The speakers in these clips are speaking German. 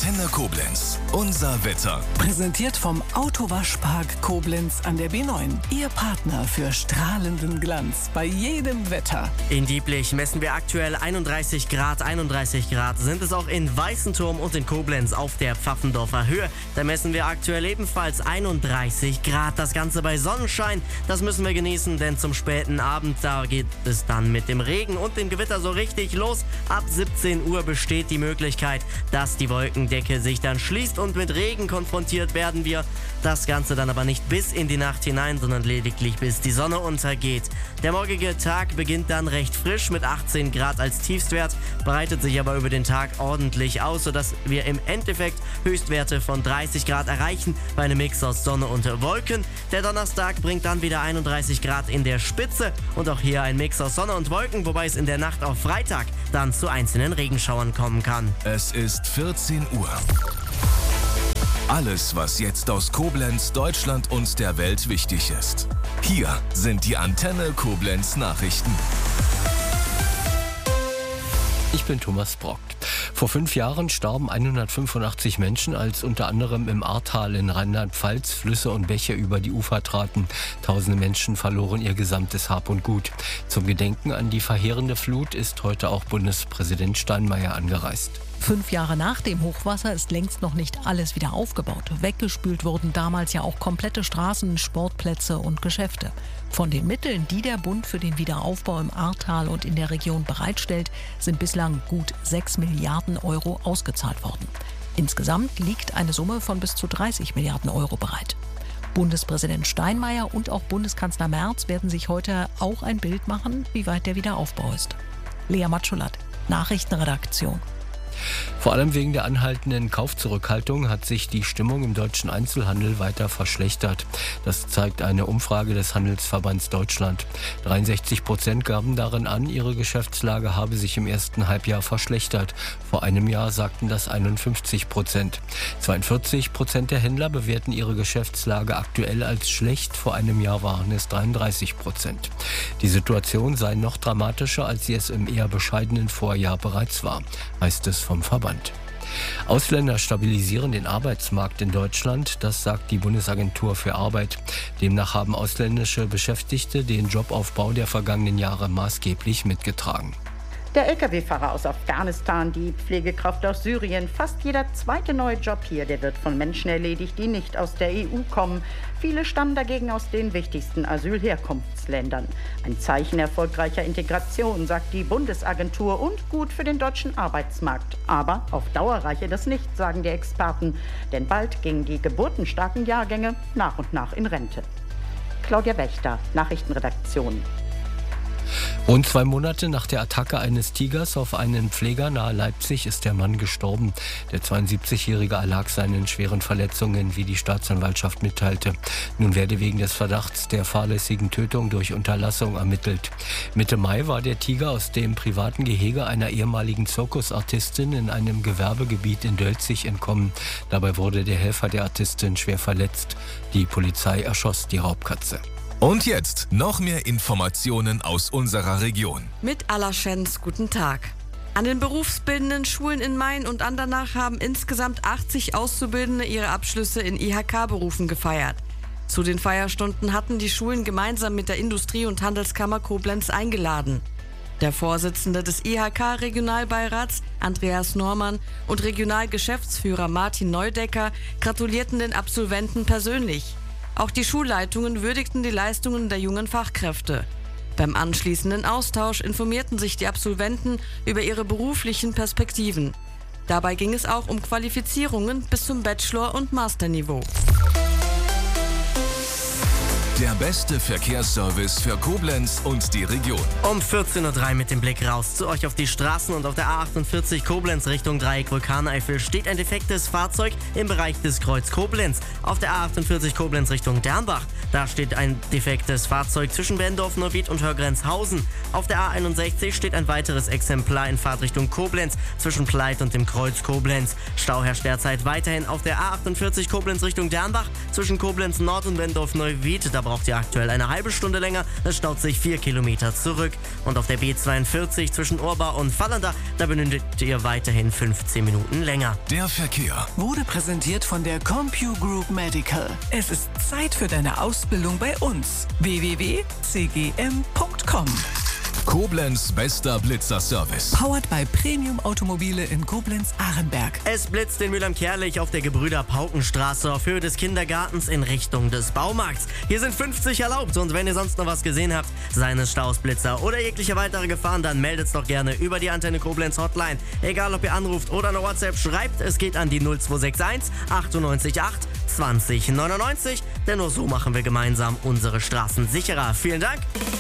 Antenne Koblenz. Unser Wetter. Präsentiert vom Autowaschpark Koblenz an der B9. Ihr Partner für strahlenden Glanz bei jedem Wetter. In Dieblich messen wir aktuell 31 Grad. 31 Grad sind es auch in Weißenturm und in Koblenz auf der Pfaffendorfer Höhe. Da messen wir aktuell ebenfalls 31 Grad. Das Ganze bei Sonnenschein. Das müssen wir genießen, denn zum späten Abend, da geht es dann mit dem Regen und dem Gewitter so richtig los. Ab 17 Uhr besteht die Möglichkeit, dass die Wolkendecke sich dann schließt und mit Regen konfrontiert werden wir. Das Ganze dann aber nicht bis in die Nacht hinein, sondern lediglich bis die Sonne untergeht. Der morgige Tag beginnt dann recht frisch mit 18 Grad als Tiefstwert, breitet sich aber über den Tag ordentlich aus, sodass wir im Endeffekt Höchstwerte von 30 Grad erreichen bei einem Mix aus Sonne und Wolken. Der Donnerstag bringt dann wieder 31 Grad in der Spitze und auch hier ein Mix aus Sonne und Wolken, wobei es in der Nacht auf Freitag dann zu einzelnen Regenschauern kommen kann. Es ist 14 Uhr. Alles, was jetzt aus Koblenz, Deutschland und der Welt wichtig ist. Hier sind die Antenne Koblenz Nachrichten. Ich bin Thomas Brock. Vor 5 Jahren starben 185 Menschen, als unter anderem im Ahrtal in Rheinland-Pfalz Flüsse und Bäche über die Ufer traten. Tausende Menschen verloren ihr gesamtes Hab und Gut. Zum Gedenken an die verheerende Flut ist heute auch Bundespräsident Steinmeier angereist. 5 Jahre nach dem Hochwasser ist längst noch nicht alles wieder aufgebaut. Weggespült wurden damals ja auch komplette Straßen, Sportplätze und Geschäfte. Von den Mitteln, die der Bund für den Wiederaufbau im Ahrtal und in der Region bereitstellt, sind bislang gut 6 Milliarden Euro ausgezahlt worden. Insgesamt liegt eine Summe von bis zu 30 Milliarden Euro bereit. Bundespräsident Steinmeier und auch Bundeskanzler Merz werden sich heute auch ein Bild machen, wie weit der Wiederaufbau ist. Lea Matschulat, Nachrichtenredaktion. Vor allem wegen der anhaltenden Kaufzurückhaltung hat sich die Stimmung im deutschen Einzelhandel weiter verschlechtert. Das zeigt eine Umfrage des Handelsverbands Deutschland. 63% gaben darin an, ihre Geschäftslage habe sich im ersten Halbjahr verschlechtert. Vor einem Jahr sagten das 51%. 42% der Händler bewerten ihre Geschäftslage aktuell als schlecht. Vor einem Jahr waren es 33%. Die Situation sei noch dramatischer, als sie es im eher bescheidenen Vorjahr bereits war, heißt es vom Verband. Ausländer stabilisieren den Arbeitsmarkt in Deutschland, das sagt die Bundesagentur für Arbeit. Demnach haben ausländische Beschäftigte den Jobaufbau der vergangenen Jahre maßgeblich mitgetragen. Der Lkw-Fahrer aus Afghanistan, die Pflegekraft aus Syrien, fast jeder zweite neue Job hier, der wird von Menschen erledigt, die nicht aus der EU kommen. Viele stammen dagegen aus den wichtigsten Asylherkunftsländern. Ein Zeichen erfolgreicher Integration, sagt die Bundesagentur, und gut für den deutschen Arbeitsmarkt. Aber auf Dauer reiche das nicht, sagen die Experten, denn bald gingen die geburtenstarken Jahrgänge nach und nach in Rente. Claudia Wächter, Nachrichtenredaktion. Rund 2 Monate nach der Attacke eines Tigers auf einen Pfleger nahe Leipzig ist der Mann gestorben. Der 72-Jährige erlag seinen schweren Verletzungen, wie die Staatsanwaltschaft mitteilte. Nun werde wegen des Verdachts der fahrlässigen Tötung durch Unterlassung ermittelt. Mitte Mai war der Tiger aus dem privaten Gehege einer ehemaligen Zirkusartistin in einem Gewerbegebiet in Dölzig entkommen. Dabei wurde der Helfer der Artistin schwer verletzt. Die Polizei erschoss die Raubkatze. Und jetzt noch mehr Informationen aus unserer Region. Mit Allerschens, guten Tag. An den berufsbildenden Schulen in Main und Andernach haben insgesamt 80 Auszubildende ihre Abschlüsse in IHK-Berufen gefeiert. Zu den Feierstunden hatten die Schulen gemeinsam mit der Industrie- und Handelskammer Koblenz eingeladen. Der Vorsitzende des IHK-Regionalbeirats, Andreas Normann, und Regionalgeschäftsführer Martin Neudecker gratulierten den Absolventen persönlich. Auch die Schulleitungen würdigten die Leistungen der jungen Fachkräfte. Beim anschließenden Austausch informierten sich die Absolventen über ihre beruflichen Perspektiven. Dabei ging es auch um Qualifizierungen bis zum Bachelor- und Masterniveau. Der beste Verkehrsservice für Koblenz und die Region. Um 14.03 Uhr mit dem Blick raus zu euch auf die Straßen und auf der A48 Koblenz Richtung Dreieck Vulkaneifel steht ein defektes Fahrzeug im Bereich des Kreuz Koblenz. Auf der A48 Koblenz Richtung Dernbach, da steht ein defektes Fahrzeug zwischen Bendorf-Neuwied und Hörgrenzhausen. Auf der A61 steht ein weiteres Exemplar in Fahrtrichtung Koblenz zwischen Pleit und dem Kreuz Koblenz. Stau herrscht derzeit weiterhin auf der A48 Koblenz Richtung Dernbach zwischen Koblenz Nord und Bendorf-Neuwied. Da braucht ihr aktuell eine halbe Stunde länger. Es staut sich 4 Kilometer zurück. Und auf der B42 zwischen Urbach und Vallender, da benötigt ihr weiterhin 15 Minuten länger. Der Verkehr Wurde präsentiert von der CompuGroup Medical. Es ist Zeit für deine Ausbildung bei uns. www.cgm.com. Koblenz bester Blitzerservice. Powered by Premium Automobile in Koblenz-Ahrenberg. Es blitzt in Mülheim-Kärlich auf der Gebrüder-Paukenstraße auf Höhe des Kindergartens in Richtung des Baumarkts. Hier sind 50 erlaubt und wenn ihr sonst noch was gesehen habt, seien es Staus, Blitzer oder jegliche weitere Gefahren, dann meldet's doch gerne über die Antenne Koblenz Hotline. Egal ob ihr anruft oder eine WhatsApp schreibt, es geht an die 0261 98 8 20 99, denn nur so machen wir gemeinsam unsere Straßen sicherer. Vielen Dank.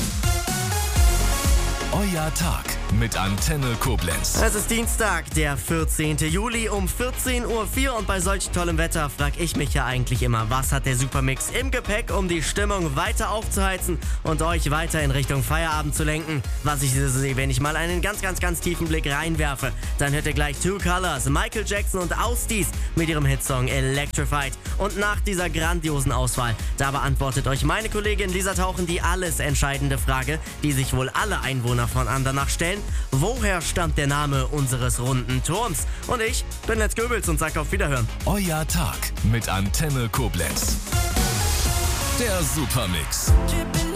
Euer Tag mit Antenne Koblenz. Es ist Dienstag, der 14. Juli um 14:04 Uhr und bei solch tollem Wetter frage ich mich ja eigentlich immer, was hat der Supermix im Gepäck, um die Stimmung weiter aufzuheizen und euch weiter in Richtung Feierabend zu lenken. Was ich sehe, wenn ich mal einen ganz tiefen Blick reinwerfe, dann hört ihr gleich Two Colors, Michael Jackson und Austies mit ihrem Hitsong Electrified. Und nach dieser grandiosen Auswahl, da beantwortet euch meine Kollegin Lisa Tauchen die alles entscheidende Frage, die sich wohl alle Einwohner von Andernach stellen. Woher stammt der Name unseres runden Turms? Und ich bin Let's Goebbels und sag auf Wiederhören. Euer Tag mit Antenne Koblenz. Der Supermix.